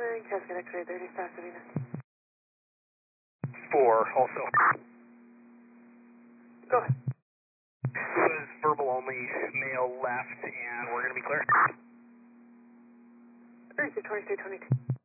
Cascade X-ray 30, South Sabina. 4, also. Go ahead. Was verbal only, male left, and we're going to be clear. 32, 22, 22.